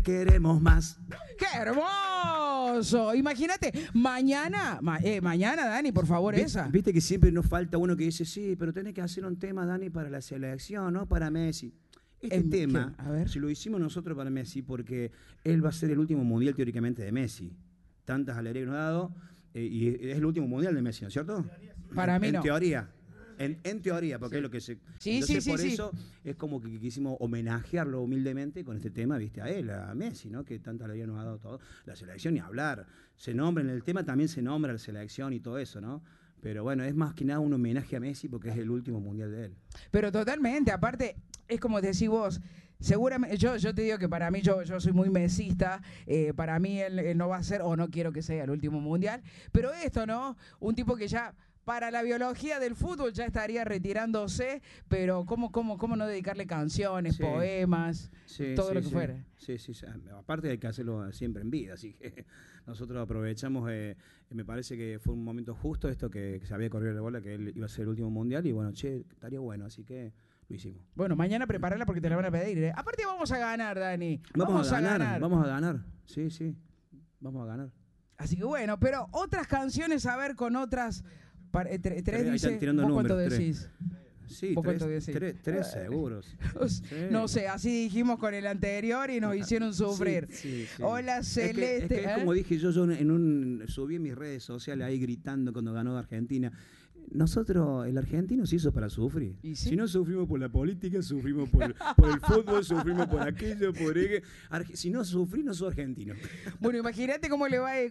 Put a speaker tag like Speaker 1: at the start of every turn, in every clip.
Speaker 1: queremos más.
Speaker 2: ¡Qué hermoso! Imagínate, mañana, mañana, Dani, por favor, esa.
Speaker 1: Viste que siempre nos falta uno que dice, sí, pero tenés que hacer un tema, Dani, para la selección, no para Messi. Este tema,
Speaker 2: a ver.
Speaker 1: si lo hicimos nosotros para Messi, porque él va a ser el último mundial teóricamente de Messi. Tantas alegrías que nos ha dado, y es el último mundial de Messi, ¿no es cierto?
Speaker 2: Para mí no.
Speaker 1: En teoría. En teoría, porque es lo que se...
Speaker 2: Sí,
Speaker 1: entonces,
Speaker 2: sí,
Speaker 1: por
Speaker 2: sí,
Speaker 1: eso es como que quisimos homenajearlo humildemente con este tema, viste, a él, a Messi, ¿no? Que tanta alegría nos ha dado todo. La selección, ni hablar. Se nombra en el tema, también se nombra la selección y todo eso, ¿no? Pero bueno, es más que nada un homenaje a Messi porque es el último mundial de él.
Speaker 2: Pero totalmente, aparte, es como decís vos, seguramente, yo te digo que para mí, yo soy muy mesista, para mí él no va a ser, o no quiero que sea el último mundial, pero esto, ¿no? Un tipo que ya... Para la biología del fútbol ya estaría retirándose, pero ¿cómo no dedicarle canciones,
Speaker 1: Sí.
Speaker 2: poemas, todo lo que
Speaker 1: sí.
Speaker 2: fuera?
Speaker 1: Sí. Aparte hay que hacerlo siempre en vida, así que nosotros aprovechamos, me parece que fue un momento justo esto que se había corrido la bola, que él iba a ser el último mundial y bueno, estaría bueno, así que lo hicimos.
Speaker 2: Bueno, mañana prepararla porque te la van a pedir, ¿eh? Aparte vamos a ganar, Dani.
Speaker 1: Vamos a ganar, sí, vamos a ganar.
Speaker 2: Así que bueno, pero otras canciones, a ver, con otras... Tres dice,
Speaker 1: ¿vos
Speaker 2: cuánto decís?
Speaker 1: Sí, tres seguros.
Speaker 2: Sí. No sé, así dijimos con el anterior y nos hicieron sufrir.
Speaker 1: Sí.
Speaker 2: Hola, Celeste.
Speaker 1: Es como dije yo subí en mis redes sociales ahí gritando cuando ganó Argentina. Nosotros, el argentino se hizo para sufrir.
Speaker 2: ¿Sí? Si
Speaker 1: no sufrimos por la política, sufrimos por el fútbol, sufrimos por aquello, por aquello. Si no sufrí, no soy argentino.
Speaker 2: Bueno, imagínate cómo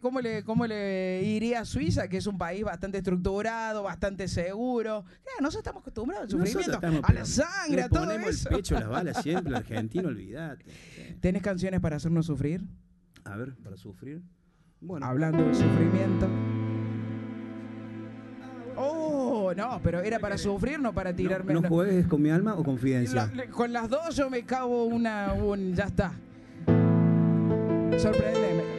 Speaker 2: le iría a Suiza, que es un país bastante estructurado, bastante seguro. Nosotros estamos acostumbrados al sufrimiento, a la sangre, a todo eso. Le
Speaker 1: ponemos el pecho, las balas siempre, el argentino, olvídate.
Speaker 2: ¿Tenés canciones para hacernos sufrir?
Speaker 1: A ver, para sufrir. Bueno.
Speaker 2: Hablando de sufrimiento. Oh, no, pero era para sufrir, no para tirarme.
Speaker 1: ¿No juegues con mi alma o confidencia?
Speaker 2: Con las dos yo me cago ya está. Sorprendeme.